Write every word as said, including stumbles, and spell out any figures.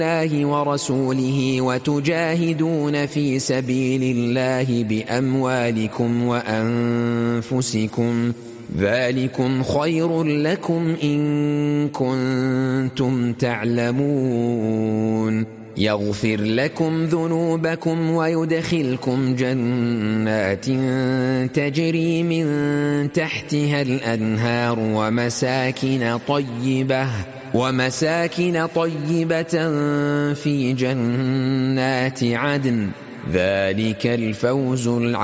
الله ورسوله وتجاهدون في سبيل الله بأموالكم وأنفسكم ذلكم خير لكم إن كنتم تعلمون يغفر لكم ذنوبكم ويدخلكم جنات تجري من تحتها الأنهار ومساكن طيبة ومساكن طيبة في جنات عدن ذلك الفوز العظيم.